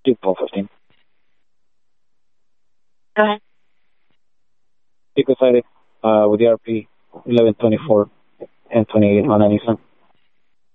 Do 12:15. Go ahead. Pico Side with the RP 1124 and 28 on Nissan.